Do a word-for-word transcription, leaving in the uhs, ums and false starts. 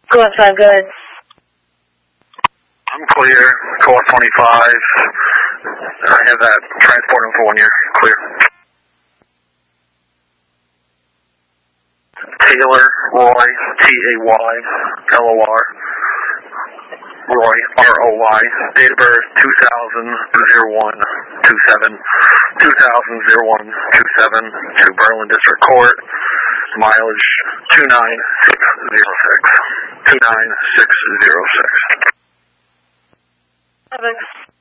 Go outside, go ahead. I'm clear. Core twenty-five. I have that transport info when you're clear. Taylor, Roy, T A Y, L O R. Roy, R O Y. Date of birth, two thousand oh one twenty-seven. two thousand oh one twenty-seven to Berlin District Court. Mileage two nine six zero six. two nine six zero six. Perfect.